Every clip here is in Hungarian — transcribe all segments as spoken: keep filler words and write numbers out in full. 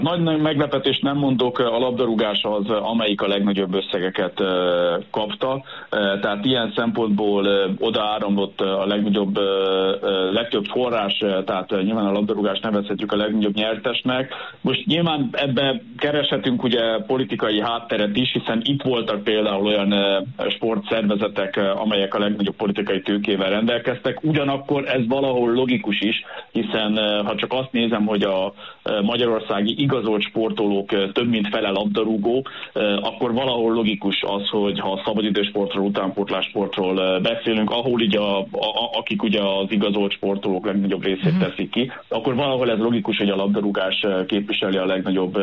Nagy meglepetést nem mondok, a labdarúgás az, amelyik a legnagyobb összegeket kapta, tehát ilyen szempontból oda áramlott a legnagyobb, legtöbb forrás, tehát nyilván a labdarúgást nevezhetjük a legnagyobb nyertesnek. Most nyilván ebbe kereshetünk ugye politikai hátteret is, hiszen itt voltak például olyan sportszervezetek, amelyek a legnagyobb politikai tőkével rendelkeztek. Ugyanakkor ez valahol logikus is, hiszen ha csak azt nézem, hogy a magyarországi igazolt sportolók több mint fele labdarúgó, akkor valahol logikus az, hogy ha a szabadidősportról, utánpótlássportról beszélünk, ahol ugye a, a, akik ugye az igazolt sportolók legnagyobb részét teszik ki, akkor valahol ez logikus, hogy a labdarúgás képviseli a legnagyobb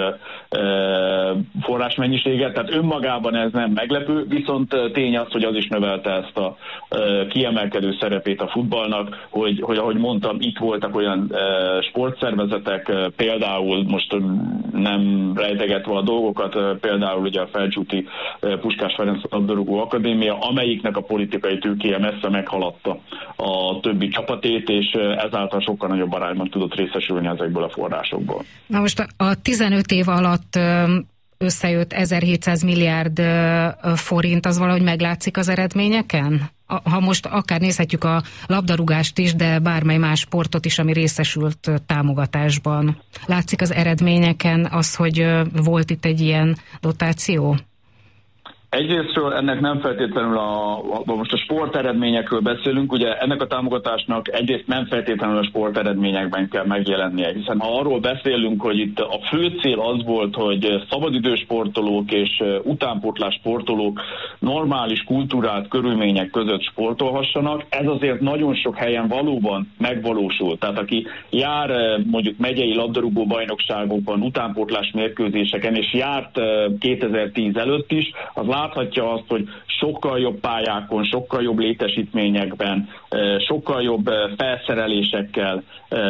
forrásmennyiséget, tehát önmagában ez nem meglepő, viszont tény az, hogy az is növelte ezt a kiemelkedő szerepét a futballnak, hogy, hogy ahogy mondtam, itt voltak olyan sportszervezetek, például most nem rejtegetve a dolgokat, például ugye a Felcsúti Puskás Ferenc labdarúgó akadémia, amelyiknek a politikai tőkéje messze meghaladta a többi csapatét, és ezáltal sokkal nagyobb arányban tudott részesülni ezekből a forrásokból. Na most a tizenöt év alatt összejött ezerhétszáz milliárd forint, az valahogy meglátszik az eredményeken? Ha most akár nézhetjük a labdarúgást is, de bármely más sportot is, ami részesült támogatásban. Látszik az eredményeken az, hogy volt itt egy ilyen dotáció? Egyrésztről ennek nem feltétlenül a, a most a sporteredményekről beszélünk, ugye ennek a támogatásnak egyrészt nem feltétlenül a sporteredményekben kell megjelennie, hiszen ha arról beszélünk, hogy itt a fő cél az volt, hogy szabadidős sportolók és utánpótlás sportolók normális kultúrált körülmények között sportolhassanak, ez azért nagyon sok helyen valóban megvalósul. Tehát aki jár mondjuk megyei labdarúgó bajnokságokban, utánpótlás mérkőzéseken, és járt kétezer-tíz előtt is, az láthatja azt, hogy sokkal jobb pályákon, sokkal jobb létesítményekben, sokkal jobb felszerelésekkel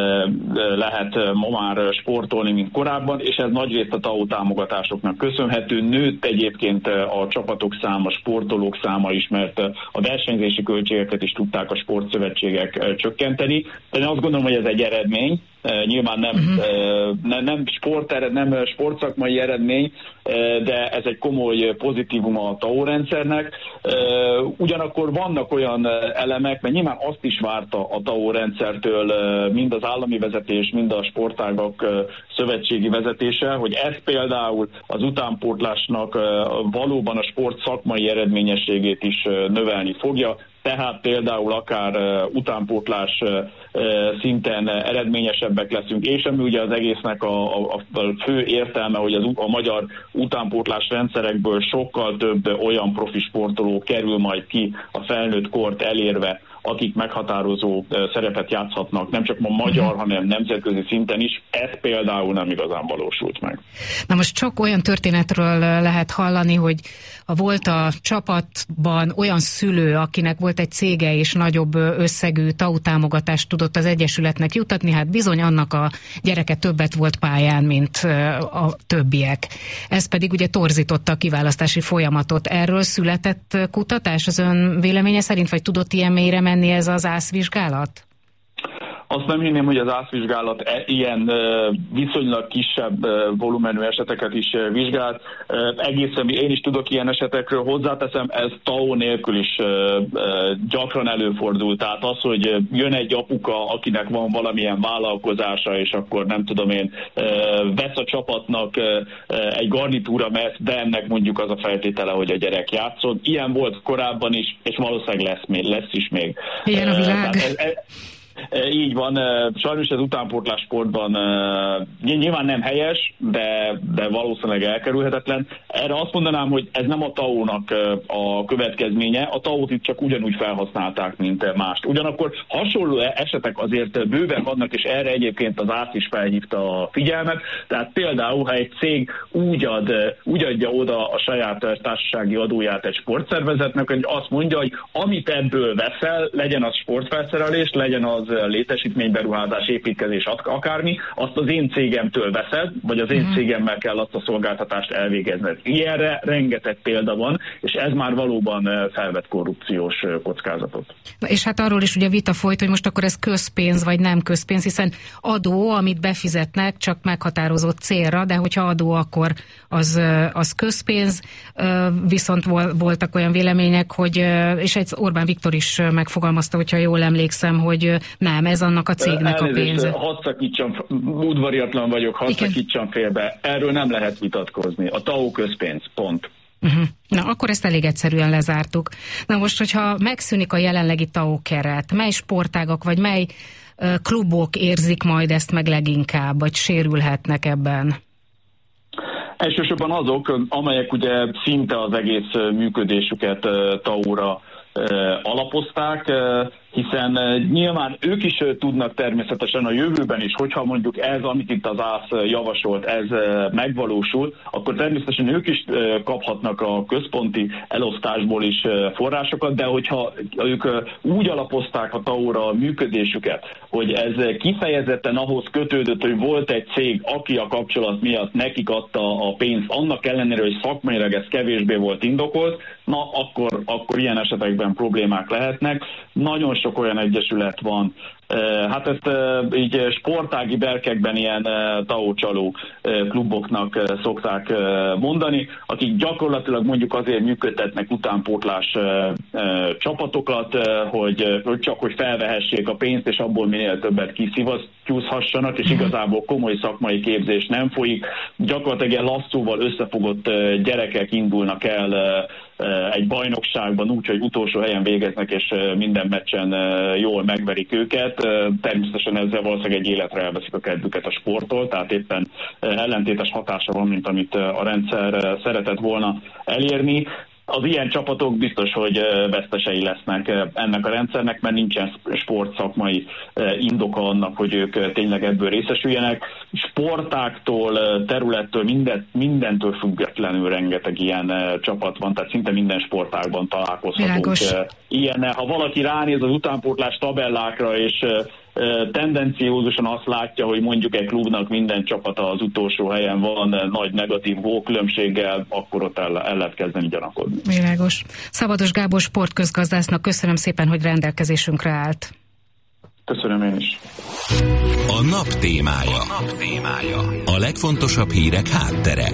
lehet ma már sportolni, mint korábban, és ez nagyrészt a té á o támogatásoknak köszönhető. Nőtt egyébként a csapatok száma, sportolók száma is, mert a versenyzési költségeket is tudták a sportszövetségek csökkenteni. De én azt gondolom, hogy ez egy eredmény. Nyilván nem, uh-huh. nem, nem, sport, nem sportszakmai eredmény, de ez egy komoly pozitívum a té á o rendszernek. Ugyanakkor vannak olyan elemek, mert nyilván azt is várta a té á o rendszertől mind az állami vezetés, mind a sportágak szövetségi vezetése, hogy ez például az utánpótlásnak valóban a sport szakmai eredményességét is növelni fogja. Tehát például akár uh, utánpótlás uh, szinten eredményesebbek leszünk, és ami ugye az egésznek a, a, a fő értelme, hogy az, a magyar utánpótlás rendszerekből sokkal több olyan profi sportoló kerül majd ki a felnőtt kort elérve, akik meghatározó szerepet játszhatnak, nem csak ma magyar, hanem nemzetközi szinten is. Ez például nem igazán valósult meg. Na most csak olyan történetről lehet hallani, hogy volt a csapatban olyan szülő, akinek volt egy cége és nagyobb összegű té á o támogatást tudott az egyesületnek jutatni, hát bizony annak a gyereke többet volt pályán, mint a többiek. Ez pedig ugye torzította a kiválasztási folyamatot. Erről született kutatás az ön véleménye szerint, vagy tudott ilyen mélyre menni ez az ászvizsgálat? Azt nem hinném, hogy az ászvizsgálat ilyen viszonylag kisebb volumenű eseteket is vizsgált. Egészen én is tudok ilyen esetekről, hozzáteszem, ez té á o nélkül is gyakran előfordul. Tehát az, hogy jön egy apuka, akinek van valamilyen vállalkozása, és akkor nem tudom én, vesz a csapatnak egy garnitúra meszt, de ennek mondjuk az a feltétele, hogy a gyerek játszon. Ilyen volt korábban is, és valószínűleg lesz, még, lesz is még. Ilyen a világ. Ez, ez, Így van, sajnos az utánpótlás sportban nyilván nem helyes, de, de valószínűleg elkerülhetetlen. Erre azt mondanám, hogy ez nem a té á o-nak a következménye, a té á o-t itt csak ugyanúgy felhasználták, mint mást. Ugyanakkor hasonló esetek azért bőven vannak, és erre egyébként az ász is felhívta a figyelmet. Tehát például, ha egy cég úgy, ad, úgy adja oda a saját társasági adóját egy sportszervezetnek, hogy azt mondja, hogy amit ebből veszel, legyen az sportfelszerelés, legyen az létesítményberuházás, építkezés, akármi, azt az én cégemtől veszed, vagy az én uh-huh. cégemmel kell azt a szolgáltatást elvégezned. Ilyenre rengeteg példa van, és ez már valóban felvet korrupciós kockázatot. Na és hát arról is ugye vita folyt, hogy most akkor ez közpénz, vagy nem közpénz, hiszen adó, amit befizetnek, csak meghatározott célra, de hogyha adó, akkor az, az közpénz, viszont voltak olyan vélemények, hogy, és egy Orbán Viktor is megfogalmazta, hogyha jól emlékszem, hogy nem, ez annak a cégnek Elnézést, a pénze. Hadd szakítsam, udvariatlan vagyok, hadd szakítsam félbe. Erről nem lehet vitatkozni. A té á o közpénz, pont. Uh-huh. Na, akkor ezt elég egyszerűen lezártuk. Na most, hogyha megszűnik a jelenlegi té á o keret, mely sportágak, vagy mely uh, klubok érzik majd ezt meg leginkább, vagy sérülhetnek ebben? Elsősorban azok, amelyek ugye szinte az egész működésüket té á o-ra alapozták, hiszen nyilván ők is tudnak természetesen a jövőben is, hogyha mondjuk ez, amit itt az ÁSZ javasolt, ez megvalósul, akkor természetesen ők is kaphatnak a központi elosztásból is forrásokat, de hogyha ők úgy alapozták a té á o-ra a működésüket, hogy ez kifejezetten ahhoz kötődött, hogy volt egy cég, aki a kapcsolat miatt nekik adta a pénzt, annak ellenére, hogy szakmailag ez kevésbé volt indokolt, na akkor, akkor ilyen esetekben problémák lehetnek. Nagyon sok olyan egyesület van, hát ezt így sportági berkekben ilyen té á o-csaló kluboknak szokták mondani, akik gyakorlatilag mondjuk azért működtetnek utánpótlás csapatokat, hogy csak hogy felvehessék a pénzt, és abból minél többet kiszivasztyúzhassanak, és igazából komoly szakmai képzés nem folyik. Gyakorlatilag ilyen lasszúval összefogott gyerekek indulnak el egy bajnokságban úgy, hogy utolsó helyen végeznek, és minden meccsen jól megverik őket. Természetesen ezzel valószínűleg egy életre elveszik a kedvüket a sporttól, tehát éppen ellentétes hatása van, mint amit a rendszer szeretett volna elérni. Az ilyen csapatok biztos, hogy vesztesei lesznek ennek a rendszernek, mert nincsen sportszakmai indoka annak, hogy ők tényleg ebből részesüljenek. Sportáktól, területtől, minden, mindentől függetlenül rengeteg ilyen csapat van, tehát szinte minden sportágban találkozhatunk ilyennel. Ha valaki ránéz az utánpótlás tabellákra, és tendenciózusan azt látja, hogy mondjuk egy klubnak minden csapata az utolsó helyen van nagy negatív gólkülönbséggel, akkor ott el, el lehet kezdeni gyanakodni. Világos. Szabados Gábor sportközgazdásznak köszönöm szépen, hogy rendelkezésünkre állt. Köszönöm én is. A nap témája. A nap témája. A legfontosabb hírek háttere.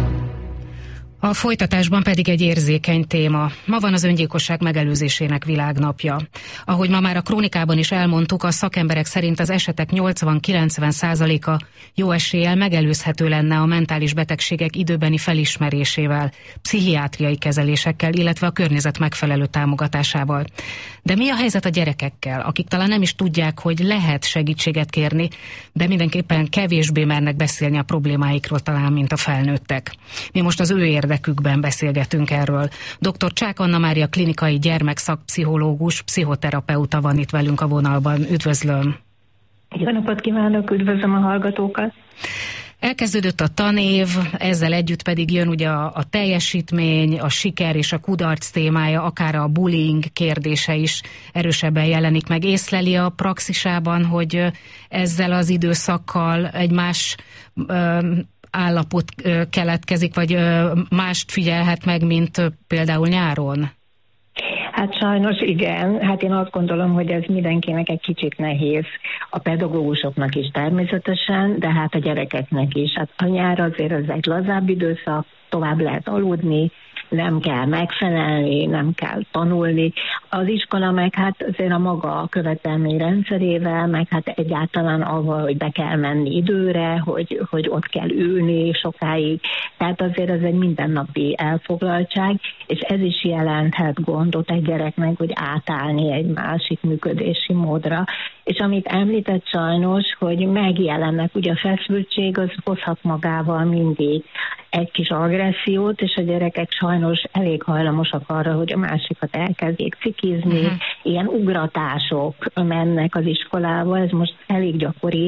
A folytatásban pedig egy érzékeny téma. Ma van az öngyilkosság megelőzésének világnapja. Ahogy ma már a krónikában is elmondtuk, a szakemberek szerint az esetek nyolcvan-kilencven százaléka jó eséllyel megelőzhető lenne a mentális betegségek időbeni felismerésével, pszichiátriai kezelésekkel, illetve a környezet megfelelő támogatásával. De mi a helyzet a gyerekekkel, akik talán nem is tudják, hogy lehet segítséget kérni, de mindenképpen kevésbé mernek beszélni a problémáikról talán, mint a felnőttek. Mi most az ő érdekükben beszélgetünk erről. doktor Csák Anna Mária klinikai gyermekszakpszichológus, pszichoterapeuta van itt velünk a vonalban. Üdvözlöm! Jó napot kívánok, üdvözlöm a hallgatókat! Elkezdődött a tanév, ezzel együtt pedig jön ugye a, a teljesítmény, a siker és a kudarc témája, akár a bullying kérdése is erősebben jelenik meg. Észleli a praxisában, hogy ezzel az időszakkal egy más ö, állapot ö, keletkezik, vagy ö, mást figyelhet meg, mint például nyáron? Hát sajnos igen, hát én azt gondolom, hogy ez mindenkinek egy kicsit nehéz, a pedagógusoknak is természetesen, de hát a gyerekeknek is. Hát a nyár azért ez egy lazább időszak, tovább lehet aludni, nem kell megfelelni, nem kell tanulni. Az iskola meg hát azért a maga követelmény rendszerével, meg hát egyáltalán avval, hogy be kell menni időre, hogy, hogy ott kell ülni sokáig. Tehát azért ez egy mindennapi elfoglaltság, és ez is jelenthet gondot egy gyereknek, hogy átállni egy másik működési módra. És amit említett sajnos, hogy megjelennek, ugye a feszültség az hozhat magával mindig egy kis agressziót, és a gyerekek sajnos elég hajlamosak arra, hogy a másikat elkezdjék cikizni, uh-huh. Ilyen ugratások mennek az iskolába, ez most elég gyakori,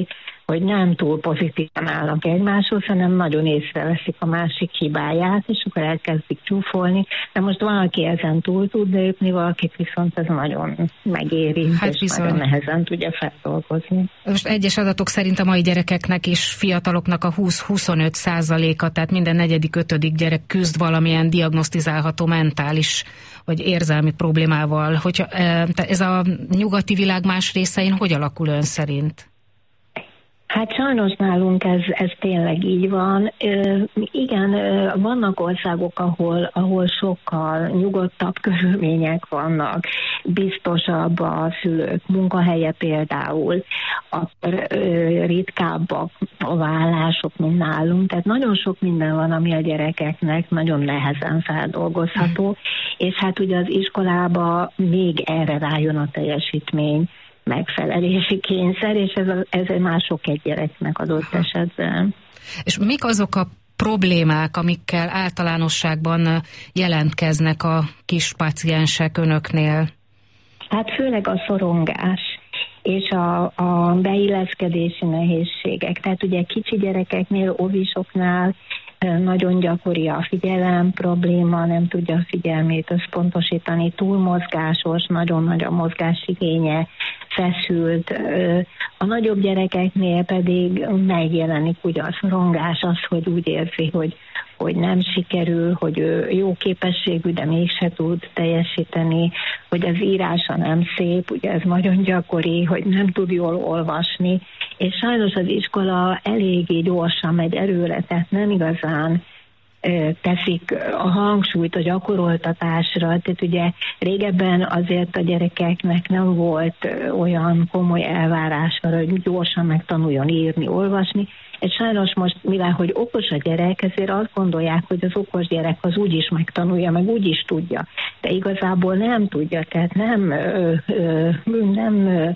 hogy nem túl pozitívan állnak egymáshoz, hanem nagyon észreveszik a másik hibáját, és akkor elkezdik csúfolni. De most valaki ezen túl tud lépni, valakit viszont ez nagyon megéri, hát és bizony. Nagyon nehezen tudja feldolgozni. Most egyes adatok szerint a mai gyerekeknek és fiataloknak a húsz-huszonöt százaléka, tehát minden negyedik, ötödik gyerek küzd valamilyen diagnosztizálható mentális vagy érzelmi problémával. Hogyha ez a nyugati világ más részein hogy alakul ön szerint? Hát sajnos nálunk ez, ez tényleg így van. Ö, igen, vannak országok, ahol, ahol sokkal nyugodtabb körülmények vannak, biztosabb a szülők munkahelye például, akkor ö, ritkábbak a vállások, mint nálunk. Tehát nagyon sok minden van, ami a gyerekeknek nagyon nehezen feldolgozható, mm. és hát ugye az iskolába még erre rájön a teljesítmény megfelelési kényszer, és ez, a, ez mások egy gyereknek adott esetben. És mik azok a problémák, amikkel általánosságban jelentkeznek a kis páciensek önöknél? Hát főleg a szorongás és a, a beilleszkedési nehézségek. Tehát ugye kicsi gyerekeknél, óvisoknál nagyon gyakori a figyelem probléma, nem tudja a figyelmét összpontosítani, túlmozgásos, nagyon nagy a mozgásigénye, feszült. A nagyobb gyerekeknél pedig megjelenik ugye a szorongás, az, hogy úgy érzi, hogy, hogy nem sikerül, hogy ő jó képességű, de mégse tud teljesíteni, hogy az írása nem szép, ugye ez nagyon gyakori, hogy nem tud jól olvasni, és sajnos az iskola eléggé gyorsan megy előre, tehát nem igazán teszik a hangsúlyt a gyakoroltatásra. Tehát ugye régebben azért a gyerekeknek nem volt olyan komoly elvárása, hogy gyorsan megtanuljon írni, olvasni, és sajnos most, mivel hogy okos a gyerek, ezért azt gondolják, hogy az okos gyerek az úgyis megtanulja, meg úgyis tudja. De igazából nem tudja, tehát nem, ö, ö, nem ö,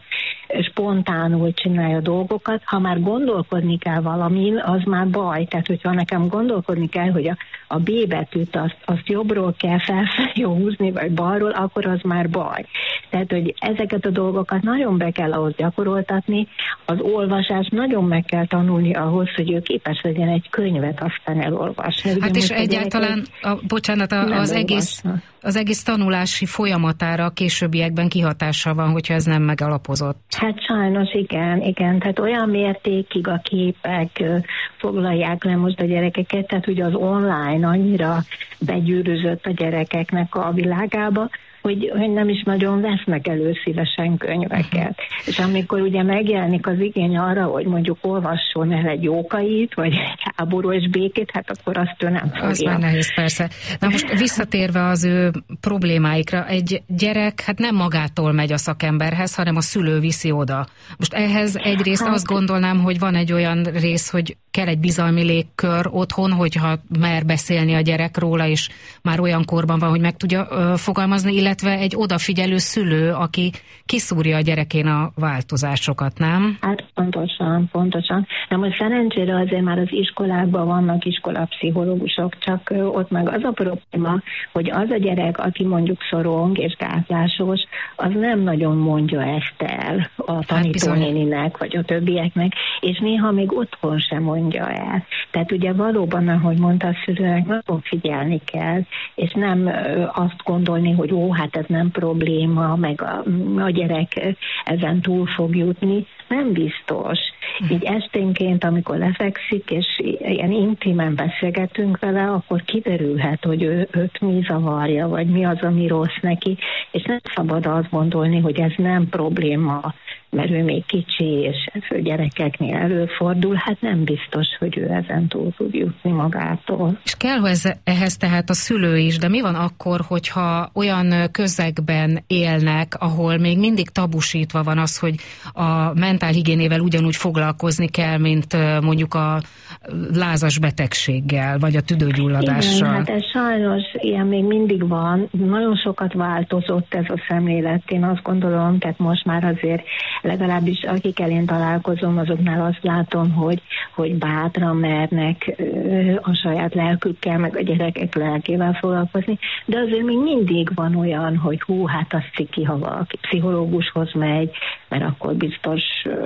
spontánul csinálja dolgokat. Ha már gondolkodni kell valamin, az már baj. Tehát, hogyha nekem gondolkodni kell, hogy a, a B betűt azt, azt jobbról kell felfelé húzni, vagy balról, akkor az már baj. Tehát, hogy ezeket a dolgokat nagyon be kell ahhoz gyakoroltatni, az olvasás nagyon meg kell tanulni ahhoz, hogy ő képes legyen egy könyvet aztán elolvasni. Hát és egyáltalán, a, bocsánat, a, az, egész, az egész tanulási folyamatára a későbbiekben kihatással van, hogyha ez nem megalapozott. Hát sajnos igen, igen. Tehát olyan mértékig a képek foglalják le most a gyerekeket, tehát ugye az online annyira begyűrűzött a gyerekeknek a világába, hogy, hogy nem is nagyon vesznek elő szívesen könyveket. És amikor ugye megjelenik az igény arra, hogy mondjuk olvasson el egy Jókait, vagy egy Háború és békét, hát akkor azt ő nem fogja. Az már nehéz, persze. Na most visszatérve az ő problémáikra, egy gyerek hát nem magától megy a szakemberhez, hanem a szülő viszi oda. Most ehhez egyrészt hát, azt gondolnám, hogy van egy olyan rész, hogy kell egy bizalmi légkör otthon, hogyha mer beszélni a gyerek róla, és már olyan korban van, hogy meg tudja ö, fogalmazni, illetve egy odafigyelő szülő, aki kiszúrja a gyerekén a változásokat, nem? Hát pontosan, pontosan. De most szerencsére azért már az iskolákban vannak iskolapszichológusok, csak ö, ott meg az a probléma, hogy az a gyerek, aki mondjuk szorong és gátlásos, az nem nagyon mondja ezt el a tanítónéninek, vagy a többieknek, és néha még otthon sem mondja el. Tehát ugye valóban, ahogy mondta a szülőnek, nagyon figyelni kell, és nem ö, azt gondolni, hogy ó, hát ez nem probléma, meg a, a gyerek ezen túl fog jutni. Nem biztos. Így esténként, amikor lefekszik, és ilyen intimen beszélgetünk vele, akkor kiderülhet, hogy ő, őt mi zavarja, vagy mi az, ami rossz neki, és nem szabad azt gondolni, hogy ez nem probléma, mert ő még kicsi, és ez a gyerekeknél előfordul, hát nem biztos, hogy ő ezen túl tud jutni magától. És kell ez, ehhez tehát a szülő is, de mi van akkor, hogyha olyan közegben élnek, ahol még mindig tabusítva van az, hogy a mentálhigiénével ugyanúgy foglalkozni kell, mint mondjuk a lázas betegséggel, vagy a tüdőgyulladással? Igen, hát ez sajnos ilyen még mindig van. Nagyon sokat változott ez a szemlélet, én azt gondolom, tehát most már azért legalábbis akikkel én találkozom, azoknál azt látom, hogy, hogy bátran mernek a saját lelkükkel, meg a gyerekek lelkével foglalkozni, de azért még mindig van olyan, hogy hú, hát az ciki, ha valaki pszichológushoz megy, mert akkor biztos,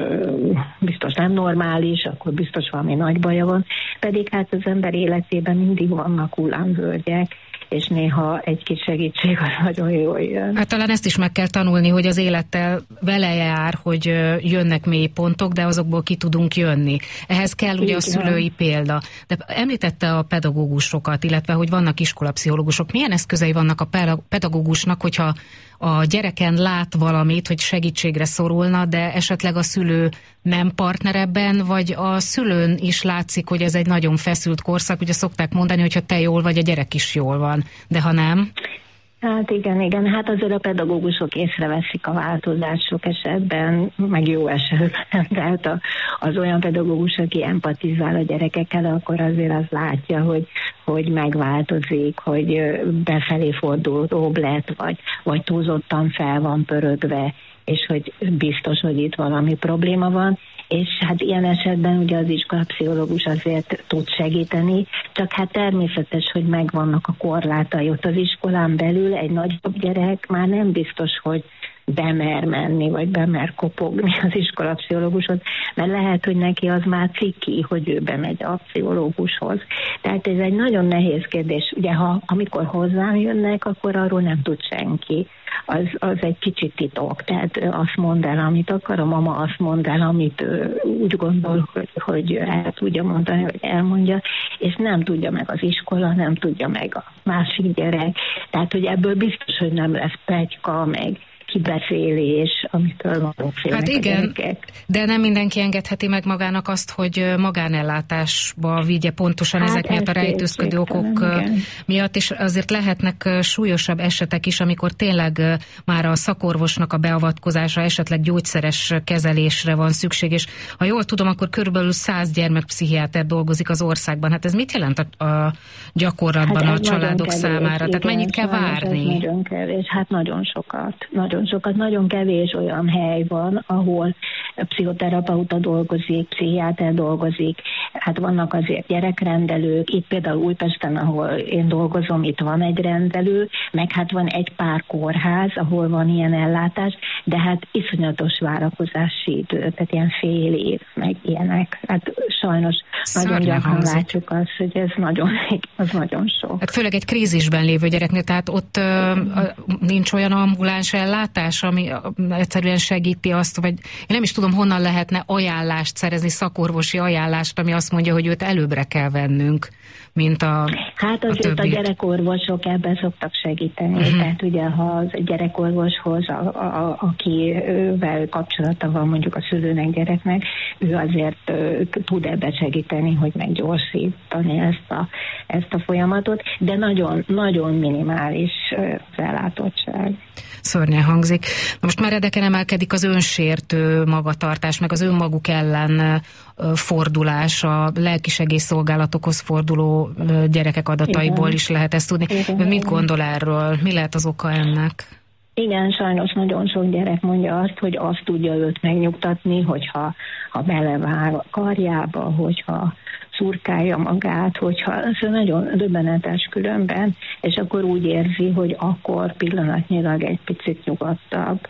biztos nem normális, akkor biztos valami nagy baja van, pedig hát az ember életében mindig vannak hullámvölgyek, és néha egy kis segítség az nagyon jól jön. Hát talán ezt is meg kell tanulni, hogy az élettel vele jár, hogy jönnek mély pontok, de azokból ki tudunk jönni. Ehhez kell ugye a szülői példa. De említette a pedagógusokat, illetve hogy vannak iskolapszichológusok. Milyen eszközei vannak a pedagógusnak, hogyha a gyereken lát valamit, hogy segítségre szorulna, de esetleg a szülő nem partner ebben, vagy a szülőn is látszik, hogy ez egy nagyon feszült korszak. Ugye szokták mondani, hogy ha te jól vagy, a gyerek is jól van, de ha nem... Hát igen, igen. Hát azért a pedagógusok észreveszik a változások esetben, meg jó esetben. Tehát az olyan pedagógus, aki empatizál a gyerekekkel, akkor azért az látja, hogy, hogy megváltozik, hogy befelé fordulóbb lett, vagy, vagy túlzottan fel van pörögve, és hogy biztos, hogy itt valami probléma van. És hát ilyen esetben ugye az iskolapszichológus azért tud segíteni, csak hát természetes, hogy megvannak a korlátai. Ott az iskolán belül egy nagyobb gyerek már nem biztos, hogy bemer menni, vagy bemer kopogni az iskolapszichológushoz, mert lehet, hogy neki az már ciki, hogy ő bemegy a pszichológushoz. Tehát ez egy nagyon nehéz kérdés. Ugye, ha amikor hozzám jönnek, akkor arról nem tud senki. Az, az egy kicsit titok. Tehát azt mond el, amit akar, a mama azt mond el, amit ő úgy gondol, hogy, hogy el tudja mondani, hogy elmondja, és nem tudja meg az iskola, nem tudja meg a másik gyerek. Tehát, hogy ebből biztos, hogy nem lesz pletyka, meg kibeszélés, amitől nagyon félnek hát igen, a gyerekek. De nem mindenki engedheti meg magának azt, hogy magánellátásba vigye pontosan hát ezek miatt a rejtőzködő okok igen. miatt, és azért lehetnek súlyosabb esetek is, amikor tényleg már a szakorvosnak a beavatkozása, esetleg gyógyszeres kezelésre van szükség, és ha jól tudom, akkor körülbelül száz gyermekpszichiáter dolgozik az országban. Hát ez mit jelent a, a gyakorlatban hát a családok kevés, számára? Igen, tehát mennyit kell várni? Nagyon kevés, hát nagyon sokat. Nagyon sokat, nagyon kevés olyan hely van, ahol pszichoterapeuta dolgozik, pszichiáter dolgozik, hát vannak azért gyerekrendelők, itt például Újpesten, ahol én dolgozom, itt van egy rendelő, meg hát van egy pár kórház, ahol van ilyen ellátás, de hát iszonyatos várakozási idő, tehát ilyen fél év, meg ilyenek. Hát sajnos Szörnyű nagyon gyakran hangzik. Látjuk azt, hogy ez nagyon, az nagyon sok. Hát főleg egy krízisben lévő gyereknél, tehát ott ö, nincs olyan ambuláns ellátás, ami egyszerűen segíti azt, vagy én nem is tudom, honnan lehetne ajánlást szerezni, szakorvosi ajánlást, ami azt mondja, hogy őt előbbre kell vennünk, mint a Hát azért a, a gyerekorvosok ebben szoktak segíteni, uh-huh. tehát ugye ha az gyerekorvoshoz, a, a, a, akivel kapcsolata van mondjuk a szülőnek, gyereknek, ő azért uh, tud ebben segíteni, hogy meggyorsítani ezt a, ezt a folyamatot, de nagyon, nagyon minimális uh, ellátottság. Szörnyen hangzik. Na most meredeken emelkedik az önsértő magatartás, meg az önmaguk ellen fordulás, a lelkisegélyszolgálatokhoz forduló gyerekek adataiból igen. is lehet ezt tudni. Igen. Mit gondol erről? Mi lehet az oka ennek? Igen, sajnos nagyon sok gyerek mondja azt, hogy azt tudja őt megnyugtatni, hogyha ha belevág a karjába, hogyha szurkálja magát, hogyha ez nagyon döbbenetes különben, és akkor úgy érzi, hogy akkor pillanatnyilag egy picit nyugodtabb.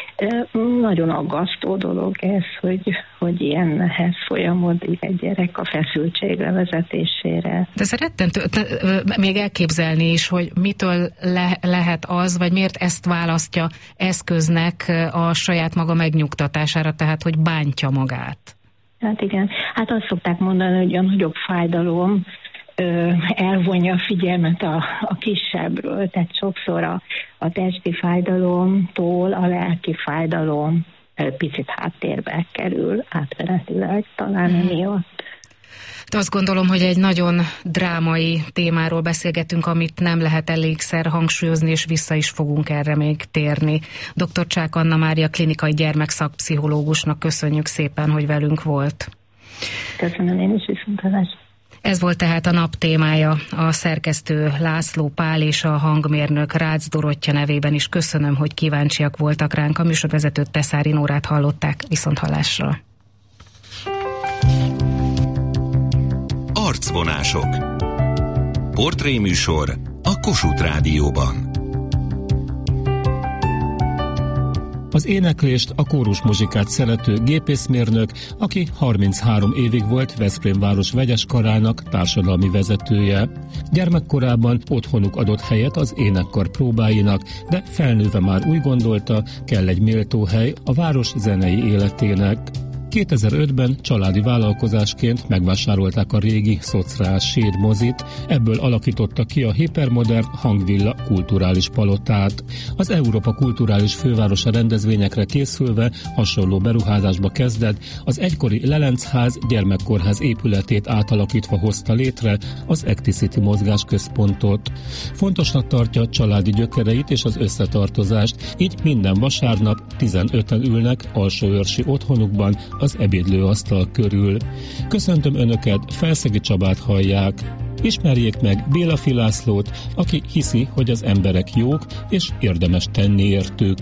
Nagyon aggasztó dolog ez, hogy, hogy ilyenhez folyamodik egy gyerek a feszültség levezetésére. De szerettem még elképzelni is, hogy mitől le, lehet az, vagy miért ezt választja eszköznek a saját maga megnyugtatására, tehát hogy bántja magát. Hát igen, hát azt szokták mondani, hogy a nagyobb fájdalom ö, elvonja a figyelmet a, a kisebbről, tehát sokszor a, a testi fájdalomtól a lelki fájdalom ö, picit háttérbe kerül, átmenetileg talán emiatt. De azt gondolom, hogy egy nagyon drámai témáról beszélgetünk, amit nem lehet elégszer hangsúlyozni, és vissza is fogunk erre még térni. doktor Csák Anna Mária klinikai gyermekszakpszichológusnak köszönjük szépen, hogy velünk volt. Köszönöm, én is viszontlátásra. Ez volt tehát a nap témája. A szerkesztő László Pál és a hangmérnök Rácz Dorottya nevében is köszönöm, hogy kíváncsiak voltak ránk. A műsorvezetőt Teszári Nórát hallották. Viszonthallásra. Arcvonal. vonások. Portréműsor a Kossuth Rádióban. Az éneklést, a kórusmuzsikát szerető gépészmérnök, aki harminchárom évig volt Veszprém város vegyes karának társadalmi vezetője. Gyermekkorában otthonuk adott helyet az énekkar próbáinak, de felnőve már úgy gondolta, kell egy méltó hely a város zenei életének. kétezer-ötben családi vállalkozásként megvásárolták a régi Szocrál Séd mozit, ebből alakította ki a hipermodern Hangvilla kulturális palotát. Az Európa kulturális fővárosa rendezvényekre készülve hasonló beruházásba kezdett, az egykori Lelencház gyermekkorház épületét átalakítva hozta létre az Acticity mozgásközpontot. Fontosnak tartja a családi gyökereit és az összetartozást, így minden vasárnap tizenöten ülnek alsóőrsi otthonukban az ebédlőasztal körül. Köszöntöm Önöket, Felszegi Csabát hallják. Ismerjék meg Bélafi Lászlót, aki hiszi, hogy az emberek jók, és érdemes tenni értük.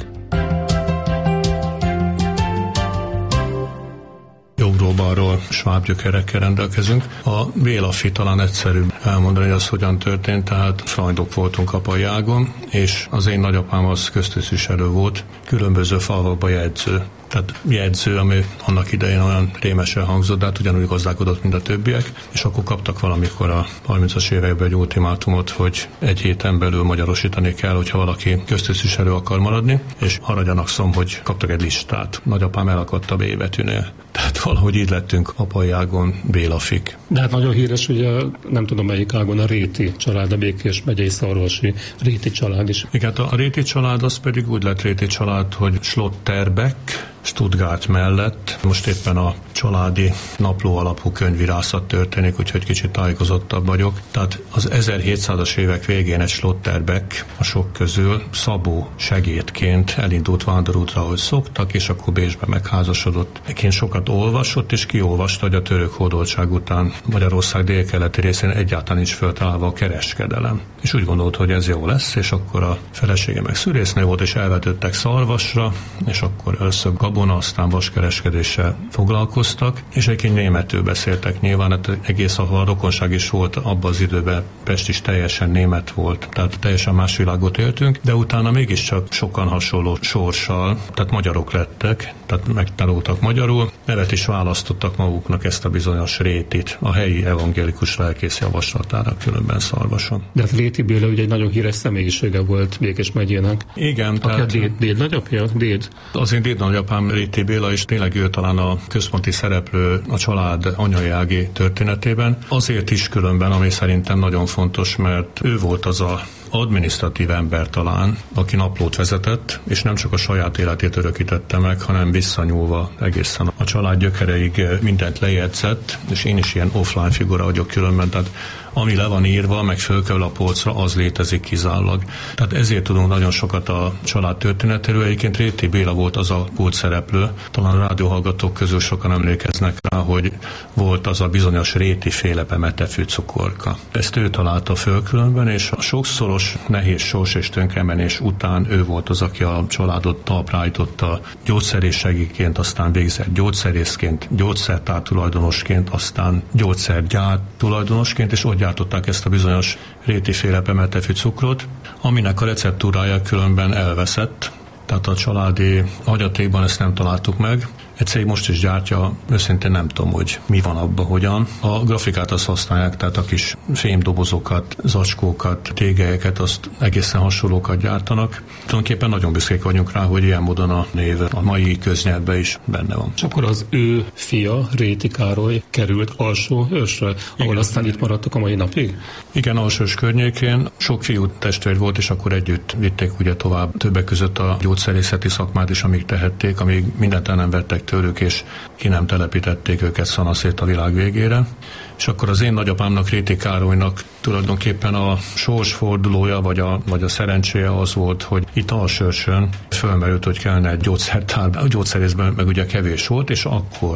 Jobbról-balról sváb gyökerekkel rendelkezünk. A Bélafi talán egyszerűbb elmondani, hogy az hogyan történt, tehát frajdok voltunk Apajágon, és az én nagyapám az köztisztviselő volt, különböző falvakban jegyző. Tehát jegyző, ami annak idején olyan rémesen hangzott, de hát ugyanúgy gazdálkodott, mint a többiek, és akkor kaptak valamikor a harmincas években egy ultimátumot, hogy egy héten belül magyarosítani kell, hogyha valaki köztisztviselő akar maradni, és arra gyanakszom, hogy kaptak egy listát. Nagyapám elakadt a B betűnél. Tehát valahogy így lettünk Apajágon Bélafik. De hát nagyon híres, ugye nem tudom melyik ágon a Réti család, a Békés megyei Szarvasi Réti család is. Igen, a Réti család az pedig úgy lett Réti család, hogy Schlotterbeck, Stuttgart mellett. Most éppen a családi napló alapú könyvírászat történik, úgyhogy kicsit tájékozottabb vagyok. Tehát az ezerhétszázas évek végén egy Schlotterbeck a sok közül Szabó segédként elindult vándorútra, ahogy szoktak, és akkor Bécsben megházasodott. Eként sokat olvasott, és kiolvasta, hogy a török hódoltság után Magyarország délkeleti részén egyáltalán nincs föltalálva a kereskedelem. És úgy gondolt, hogy ez jó lesz, és akkor a felesége meg szűrésznő volt, és elvetődtek Szarvasra, és akkor először gabona, aztán vaskereskedéssel foglalkoztak, és egyébként németül beszéltek nyilván, hát egész ahol a rokonság is volt abban az időben, Pest is teljesen német volt, tehát teljesen más világot éltünk, de utána mégiscsak sokan hasonló sorssal, tehát magyarok lettek, tehát megtanultak magyarul, nevet is választottak maguknak, ezt a bizonyos Rétit, a helyi evangélikus lelkész javaslatára, különben Szarvason. De hát Réti Béla ugye egy nagyon híres személyisége volt Békés megyének. Igen, aki tehát... a déd, déd nagyapja? Déd. Az én déd nagyapám Réti Béla, és tényleg ő talán a központi szereplő a család anyai ági történetében. Azért is különben, ami szerintem nagyon fontos, mert ő volt az a adminisztratív ember talán, aki naplót vezetett, és nem csak a saját életét örökítette meg, hanem visszanyúlva egészen a család gyökereig mindent lejegyzett, és én is ilyen offline figura vagyok különben, tehát ami le van írva, meg fölkerül a polcra, az létezik kizárólag. Tehát ezért tudunk nagyon sokat a család történetéről. Egyébként Réti Béla volt az a kult szereplő, talán a rádióhallgatók közül sokan emlékeznek rá, hogy volt az a bizonyos Réti féle bemetefű cukorka. Ezt ő találta föl különben, és a sokszoros nehéz sors és tönkremenés után ő volt az, aki a családot talpra állította gyógyszerészsegiként, aztán végzett gyógyszerészként, gyógyszertár tulajdonosként, aztán gyógyszergyár tulajdonosként, és ott gyártották ezt a bizonyos Réti-féle bemetefű cukrot, aminek a receptúrája különben elveszett, tehát a családi hagyatékban ezt nem találtuk meg. Egy cég most is gyártja, őszintén nem tudom, hogy mi van abban, hogyan. A grafikát azt használják, tehát a kis fémdobozokat, zacskókat, tégelyeket, azt egészen hasonlókat gyártanak. Tulajdonképpen nagyon büszkék vagyunk rá, hogy ilyen módon a név a mai köznyelvben is benne van. És akkor az ő fia, Réti Károly került alsó ősre, ahol igen, aztán itt maradtak a mai napig? Igen, alsós környékén. Sok fiú testvér volt, és akkor együtt vitték ugye tovább többek között a gyógyszerészeti szakmát is, amíg tehették, amíg mindent el nem vettek tőlük, és ki nem telepítették őket szanaszét a világ végére. És akkor az én nagyapámnak, Réti Károlynak tulajdonképpen a sorsfordulója, vagy a, vagy a szerencséje az volt, hogy itt Alsőrsön fölmerült, hogy kellene egy gyógyszertár, a gyógyszerészben meg ugye kevés volt, és akkor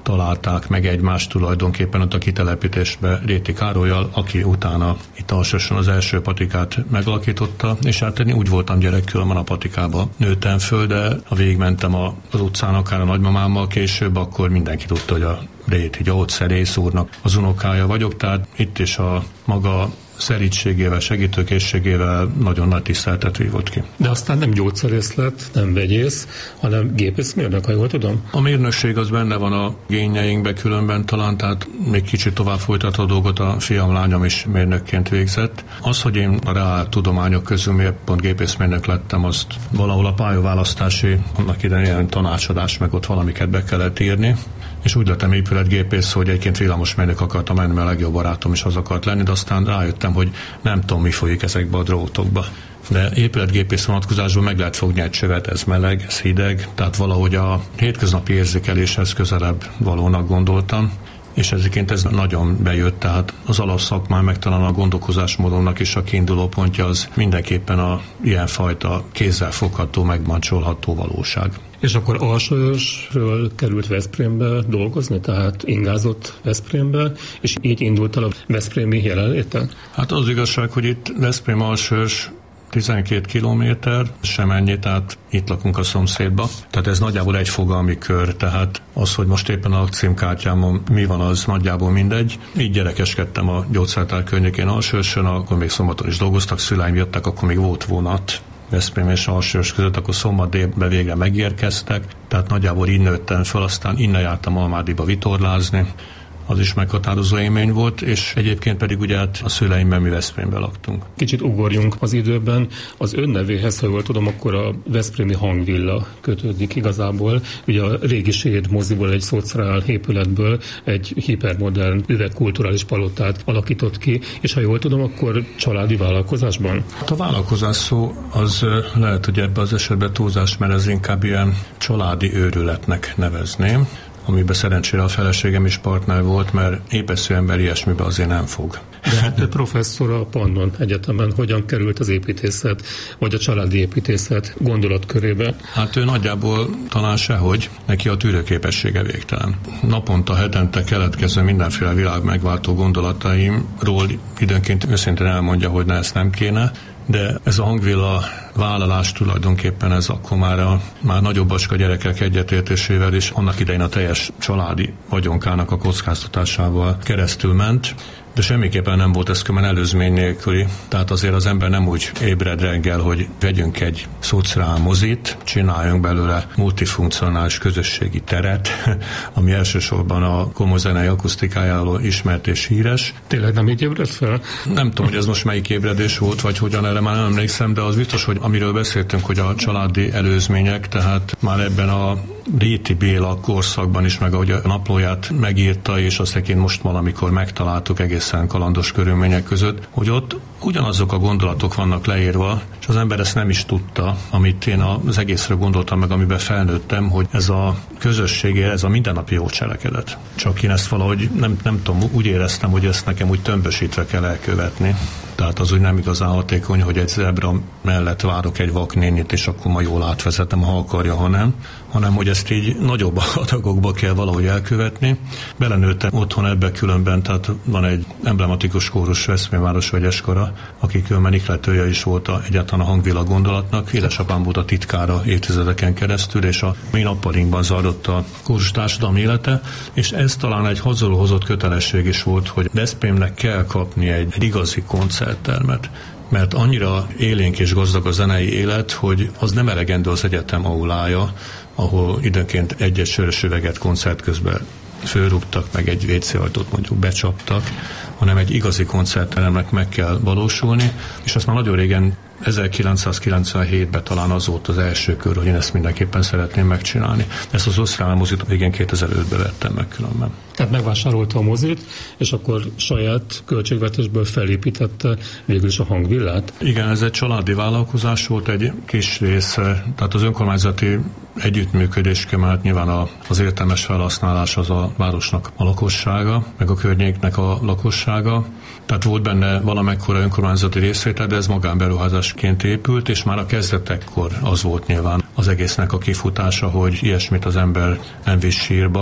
találták meg egymást tulajdonképpen ott a kitelepítésbe Réti Károllyal, aki utána itt Alsősön az első patikát megalakította, és hát én úgy voltam gyerek, különben a patikába nőttem föl, de ha végigmentem az utcán akár a nagymamámmal később, akkor mindenki tudta, hogy a Réti Gyógyszerész úrnak az unokája vagyok, tehát itt is a maga szerítségével, segítőkészségével nagyon nagy tiszteletet vívott ki. De aztán nem gyógyszerész lett, nem vegyész, hanem gépészmérnök, ha jól tudom? A mérnökség az benne van a génjeinkben különben talán, tehát még kicsit tovább folytatva a dolgot, a fiam, lányom is mérnökként végzett. Az, hogy én a reál tudományok közül miért pont gépészmérnök lettem, azt valahol a pályaválasztási, annak idején ilyen tanácsadás, meg ott valamiket be kellett írni, és úgy lettem épületgépész, hogy egyébként villamosmérnök akartam menni, mert a legjobb barátom is az akart lenni, de aztán rájöttem, hogy nem tudom, mi folyik ezekbe a drótokba. De épületgépész vonatkozásban meg lehet fogni egy csövet, ez meleg, ez hideg, tehát valahogy a hétköznapi érzékeléshez közelebb valónak gondoltam, és ezért ez nagyon bejött, tehát az alapszakmán meg talán a gondolkozásmódomnak is a kiinduló pontja az mindenképpen a ilyenfajta kézzel fogható, megmancsolható valóság. És akkor Alsősről került Veszprémbe dolgozni, tehát ingázott Veszprémbe, és így indult el a veszprémi jelenléte? Hát az igazság, hogy itt Veszprém Alsős tizenkét kilométer, sem ennyi, tehát itt lakunk a szomszédba. Tehát ez nagyjából egy fogalmi kör, tehát az, hogy most éppen a címkártyámon mi van, az nagyjából mindegy. Így gyerekeskedtem a gyógyszertár környékén Alsősön, akkor még szombaton is dolgoztak, szüleim jöttek, akkor még volt vonat Veszprém és Alsős között, akkor szombat délben végre megérkeztek, tehát nagyjából így nőttem fel, aztán innen jártam Almádiba vitorlázni, az is meghatározó élmény volt, és egyébként pedig ugye hát a szüleimmel mi Veszprémben laktunk. Kicsit ugorjunk az időben. Az ön nevéhez, ha jól tudom, akkor a veszprémi Hangvilla kötődik igazából. Ugye a régi Séd moziból, egy szociál épületből egy hipermodern üvegkulturális palotát alakított ki, és ha jól tudom, akkor családi vállalkozásban? Hát a vállalkozás szó az lehet, hogy ebben az esetben túlzás, mert ez inkább ilyen családi őrületnek nevezném, amiben szerencsére a feleségem is partner volt, mert épesző ember ilyesmibe azért nem fog. De hát professzor a Pannon Egyetemen hogyan került az építészet, vagy a családi építészet gondolatkörébe? Hát ő nagyjából talán sehogy, neki a tűrőképessége végtelen. Naponta, hetente keletkező mindenféle világ megváltó gondolataimról időnként őszintén elmondja, hogy ne, ezt nem kéne, de ez a Hangvilla vállalás tulajdonképpen ez akkor már a már nagyobb bacska gyerekek egyetértésével és annak idején a teljes családi vagyonkának a kockáztatásával keresztül ment, de semmiképpen nem volt ez kömen előzmény nélküli. Tehát azért az ember nem úgy ébred reggel, hogy vegyünk egy szociál mozit, csináljunk belőle multifunkcionális közösségi teret, ami elsősorban a komoly zenei akusztikájáról ismert és híres. Tényleg nem így ébredt fel? Nem tudom, hogy ez most melyik ébredés volt, vagy hogyan, erre már nem emlékszem, de az biztos, hogy amiről beszéltünk, hogy a családi előzmények, tehát már ebben a Réti Béla korszakban is, meg ahogy a naplóját megírta, és aztán most valamikor megtaláltuk egészen kalandos körülmények között, hogy ott ugyanazok a gondolatok vannak leírva, és az ember ezt nem is tudta, amit én az egészről gondoltam meg, amiben felnőttem, hogy ez a közösség, ez a mindennapi jó cselekedet. Csak én ezt valahogy nem, nem tudom, úgy éreztem, hogy ezt nekem úgy tömbösítve kell elkövetni. Tehát az úgy nem igazán hatékony, hogy egy zebra mellett várok egy vaknénit, és akkor ma jól átvezetem, ha akarja, ha nem, hanem hogy ezt így nagyobb adagokba kell valahogy elkövetni. Belenőttem otthon ebbe különben, tehát van egy emblematikus kórus Veszprémváros vegyeskara, aki különben ihletője is volt a, egyáltalán a Hangvilla gondolatnak. Édesapám volt a titkára évtizedeken keresztül, és a mi nappalinkban zajlott a kórus társadalmi élete, és ez talán egy hazuló hozott kötelesség is volt, hogy Veszprémnek kell kapni egy, egy igazi koncerttermet, mert annyira élénk és gazdag a zenei élet, hogy az nem elegendő az egyetem aulája, ahol időnként egy-egy sörös üveget koncert közben fölrúgtak, meg egy vé cé ajtót mondjuk becsaptak, hanem egy igazi koncertteremnek meg kell valósulni, és azt már nagyon régen, ezerkilencszázkilencvenhétben talán az volt az első kör, hogy én ezt mindenképpen szeretném megcsinálni. Ezt az osztrál mozit végén kétezer-ötben vettem meg különben. Tehát megvásárolta a mozit, és akkor saját költségvetésből felépítette végül is a Hangvillát? Igen, ez egy családi vállalkozás volt, egy kis része, tehát az önkormányzati együttműködés kemelt nyilván az értelmes felhasználás az a városnak a lakossága, meg a környéknek a lakossága. Tehát volt benne valamekkora önkormányzati részvétel, de ez magánberuházásként épült, és már a kezdetekkor az volt nyilván az egésznek a kifutása, hogy ilyesmit az ember nem visz sírba,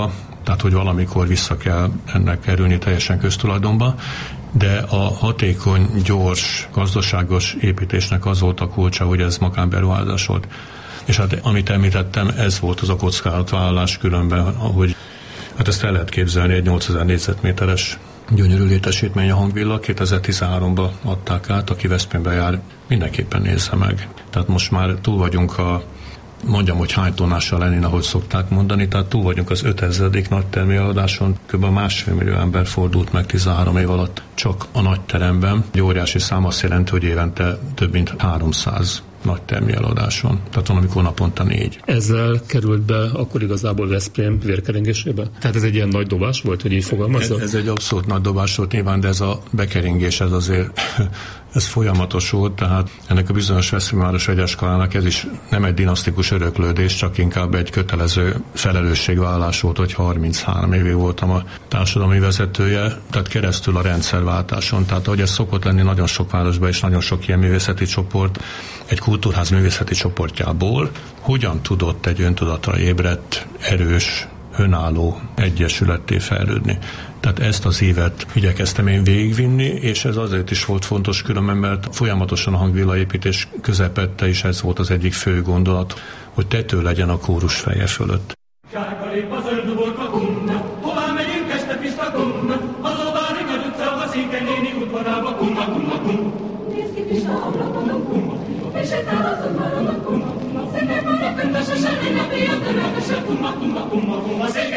tehát hogy valamikor vissza kell ennek kerülni teljesen köztulajdonba, de a hatékony, gyors, gazdaságos építésnek az volt a kulcsa, hogy ez magánberuházás volt. És hát amit említettem, ez volt az a kockázatvállalás különben, ahogy hát ezt el lehet képzelni, egy nyolcezer négyzetméteres gyönyörű létesítmény a Hangvilla, kétezer-tizenháromban adták át, aki Veszprémbe jár, mindenképpen nézze meg. Tehát most már túl vagyunk a, mondjam, hogy hány tonnással lenni, ahogy szokták mondani, tehát túl vagyunk az ötezredik nagy terméladáson, kb. másfél millió ember fordult meg tizenhárom év alatt csak a nagy teremben. Egy óriási szám azt jelenti, hogy évente több mint háromszáz nagy terméladáson, tehát van, amikor naponta négy. Ezzel került be akkor igazából Veszprém vérkeringésébe? Tehát ez egy ilyen nagy dobás volt, hogy így fogalmazzak? Ez, ez egy abszolút nagy dobás volt nyilván, de ez a bekeringés, ez azért ez folyamatos volt, tehát ennek a bizonyos Veszprémváros vegyeskarinak ez is nem egy dinasztikus öröklődés, csak inkább egy kötelező felelősségvállalás volt, hogy harminchárom évig voltam a társadalmi vezetője, tehát keresztül a rendszerváltáson, tehát ahogy ez szokott lenni nagyon sok városban és nagyon sok ilyen művészeti csoport, egy kultúrház művészeti csoportjából hogyan tudott egy öntudatra ébredt, erős, önálló egyesületté fejlődni. Tehát ezt az évet igyekeztem én végigvinni, és ez azért is volt fontos különben, mert folyamatosan a Hangvilla építés közepette, és ez volt az egyik fő gondolat, hogy tető legyen a kórus feje fölött. Sárga lép a zöld uborka kumma, hová megyünk este Pista kumma, az a Bári nagy utca, a Székely néni udvarába kumma, kumma, kumma. Nézd ki Pista ablakon, kumma, és sétál az udvaron, kumma, szépen van a könyves, a semmi napi, a törölköse, kumma, kumma, kumma, kumma,